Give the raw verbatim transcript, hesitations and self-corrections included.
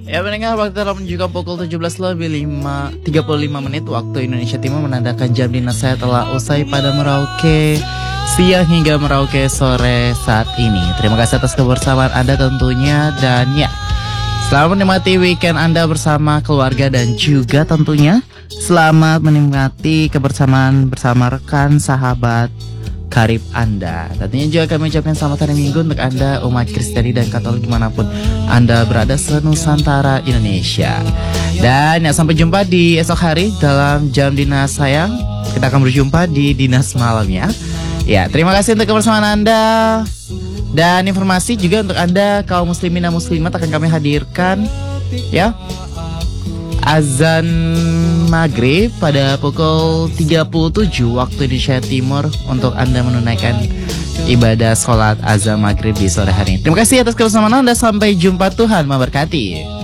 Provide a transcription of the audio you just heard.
Ya mendengar waktu telah menunjukkan pukul tujuh belas lebih tiga puluh lima menit waktu Indonesia Timur, menandakan jam dinas saya telah usai pada Merauke siang hingga Merauke sore saat ini. Terima kasih atas kebersamaan Anda tentunya, dan ya, selamat menikmati weekend Anda bersama keluarga dan juga tentunya selamat menikmati kebersamaan bersama rekan, sahabat, karib Anda. Tentunya juga kami ucapkan selamat hari Minggu untuk Anda umat Kristiani dan Katolik dimanapun Anda berada senusantara Indonesia. Dan ya, sampai jumpa di esok hari dalam jam dinas sayang. Kita akan berjumpa di dinas malamnya. Ya, terima kasih untuk kebersamaan Anda. Dan informasi juga untuk Anda kaum muslimin dan muslimat akan kami hadirkan ya azan maghrib pada pukul tiga puluh tujuh waktu Indonesia Timur untuk Anda menunaikan ibadah sholat azan maghrib di sore hari ini. Terima kasih atas kebersamaan Anda. Sampai jumpa, Tuhan memberkati.